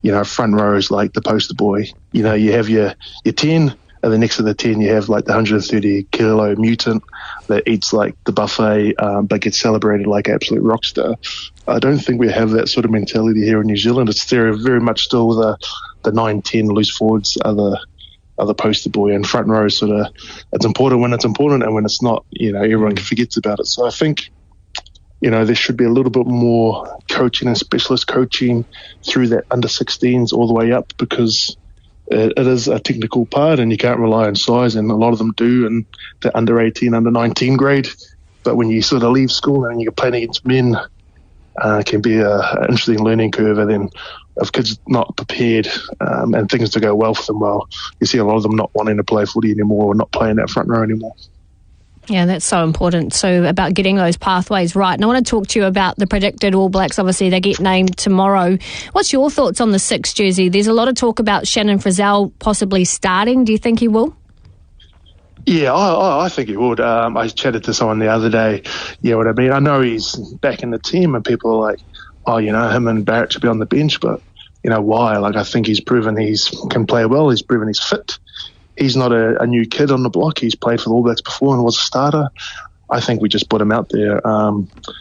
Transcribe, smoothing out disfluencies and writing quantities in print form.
front row is like the poster boy. You have your 10, and then next to the 10 you have like the 130 kilo mutant that eats like the buffet, but gets celebrated like an absolute rock star. I don't think we have that sort of mentality here in New Zealand. It's very much still the 9-10 loose forwards are the poster boy, and front row sort of, it's important when it's important, and when it's not, everyone forgets about it. So I think, there should be a little bit more coaching and specialist coaching through that under 16s all the way up, because it is a technical part and you can't rely on size, and a lot of them do in the under 18, under 19 grade. But when you sort of leave school and you're playing against men, it can be an interesting learning curve. And then if kids not prepared and things to go well for them, well, you see a lot of them not wanting to play footy anymore or not playing that front row anymore. Yeah, that's so important. So about getting those pathways right. And I want to talk to you about the predicted All Blacks. Obviously, they get named tomorrow. What's your thoughts on the 6 jersey? There's a lot of talk about Shannon Frizzell possibly starting. Do you think he will? Yeah, I think he would. I chatted to someone the other day. Yeah, what I mean, I know he's back in the team and people are like, him and Barrett should be on the bench, but, why? Like, I think he's proven he can play well. He's proven he's fit. He's not a new kid on the block. He's played for the All Blacks before and was a starter. I think we just put him out there.